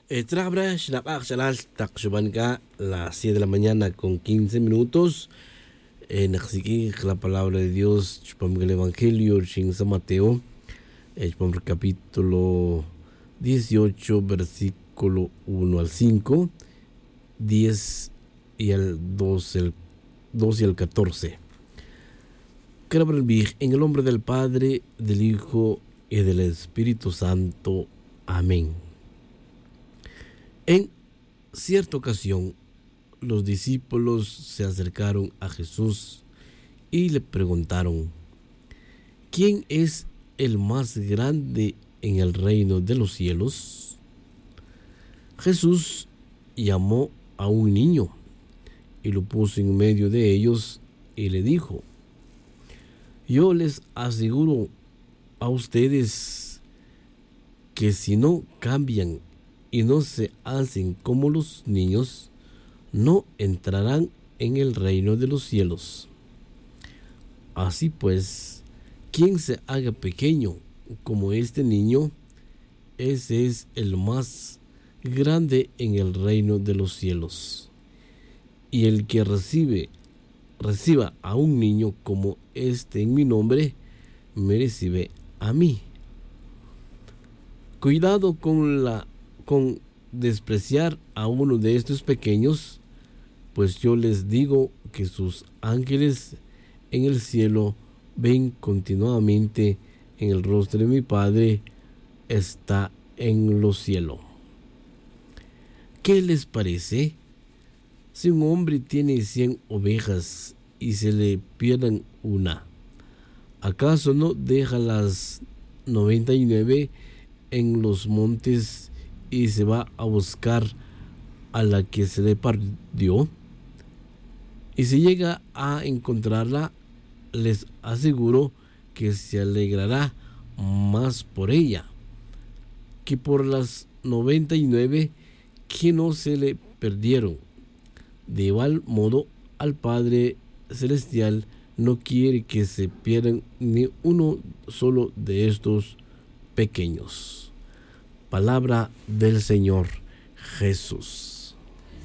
Trabra, Shnabak, Shalal, Takshubanka, las 7 de la mañana con 15 minutos. Naxiki, la palabra de Dios, Chupam el Evangelio, Shin San Mateo, Chupam capítulo 18, versículo 1 al 5, 10 y el 12, el 12 y el 14. En el nombre del Padre, del Hijo y del Espíritu Santo. Amén. En cierta ocasión, los discípulos se acercaron a Jesús y le preguntaron: ¿quién es el más grande en el reino de los cielos? Jesús llamó a un niño y lo puso en medio de ellos y le dijo: yo les aseguro a ustedes que si no cambian y no se hacen como los niños, no entrarán en el reino de los cielos. Así pues, quien se haga pequeño como este niño, ese es el más grande en el reino de los cielos. Y el que reciba a un niño como este en mi nombre, me recibe a mí. Cuidado con despreciar a uno de estos pequeños, pues yo les digo que sus ángeles en el cielo ven continuamente en el rostro de mi Padre está en los cielos. ¿Qué les parece? Si un hombre tiene 100 ovejas y se le pierden una, ¿acaso no deja las 99 en los montes y se va a buscar a la que se le perdió? Y si llega a encontrarla, les aseguro que se alegrará más por ella que por las 99 que no se le perdieron. De igual modo, al Padre Celestial no quiere que se pierdan ni uno solo de estos pequeños. Palabra del Señor Jesús.